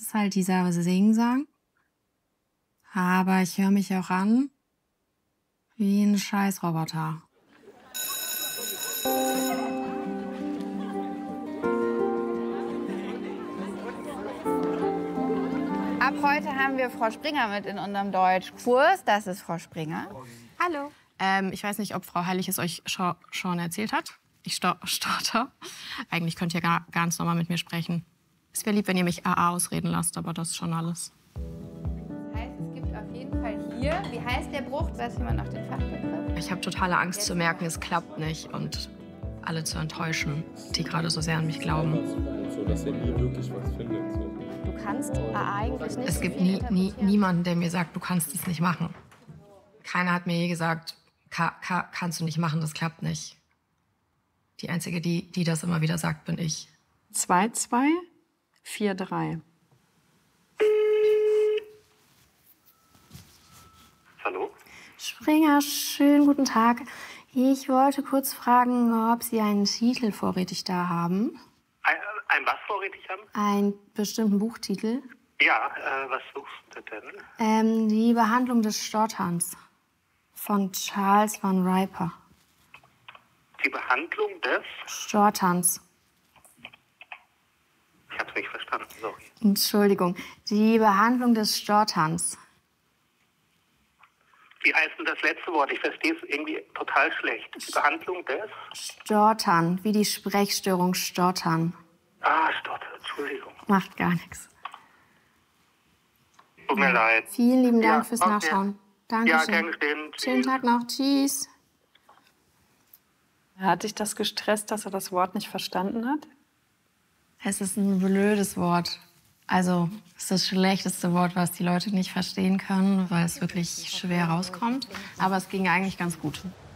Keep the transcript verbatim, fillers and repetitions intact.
ist halt dieser Singsang. Aber ich höre mich auch an wie ein Scheißroboter. Ab heute haben wir Frau Springer mit in unserem Deutschkurs. Das ist Frau Springer. Hallo. Ähm, ich weiß nicht, ob Frau Heilig es euch scho schon erzählt hat. Ich sto stotter. Eigentlich könnt ihr gar, ganz normal mit mir sprechen. Es wäre lieb, wenn ihr mich A A ausreden lasst, aber das ist schon alles. Das heißt, es gibt auf jeden Fall hier, wie heißt der Bruch? Weiß jemand noch den Fachbegriff? Ich habe totale Angst zu merken, es klappt nicht und alle zu enttäuschen, die gerade so sehr an mich glauben. So, dass ihr nie wirklich was findet. So. Du kannst eigentlich nicht. Es gibt nie, nie, niemanden, der mir sagt, du kannst es nicht machen. Keiner hat mir je gesagt, ka ka kannst du nicht machen, das klappt nicht. Die Einzige, die, die das immer wieder sagt, bin ich. zwei zwei vier drei. Hallo? Springer, schönen guten Tag. Ich wollte kurz fragen, ob Sie einen Titel vorrätig da haben. Ein, ein was vorrätig haben? Einen bestimmten Buchtitel. Ja, äh, was suchst du denn? Ähm, die Behandlung des Stotterns von Charles van Riper. Die Behandlung des... Stotterns. Ich hab's nicht verstanden, sorry. Entschuldigung. Die Behandlung des Stotterns. Wie heißt denn das letzte Wort? Ich verstehe es irgendwie total schlecht. Die Behandlung des... Stottern, wie die Sprechstörung Stottern. Ah, Stotter, Entschuldigung. Macht gar nichts. Tut mir leid. Vielen lieben Dank Ja, fürs okay. Nachschauen. Danke Ja, schön. gern geschehen. Schönen Tag noch. Tschüss. Hat dich das gestresst, dass er das Wort nicht verstanden hat? Es ist ein blödes Wort. Also, es ist das schlechteste Wort, was die Leute nicht verstehen können, weil es wirklich schwer rauskommt. Aber es ging eigentlich ganz gut.